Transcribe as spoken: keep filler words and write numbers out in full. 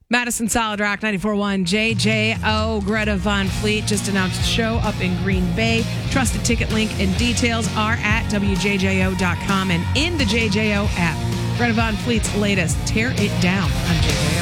Madison Solid Rock ninety-four point one J J O. Greta Von Fleet just announced a show up in Green Bay. Trusted ticket link and details are at W J J O dot com and in the J J O app. Greta Von Fleet's latest, Tear It Down on J J O.